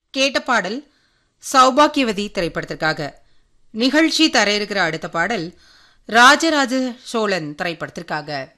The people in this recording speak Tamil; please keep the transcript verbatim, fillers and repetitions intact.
கேட்ட பாடல் சௌபாக்கியவதி திரைப்படத்திற்காக. நிகழ்ச்சி தர இருக்கிற அடுத்த பாடல் ராஜராஜ சோழன் திரைப்படத்திற்காக.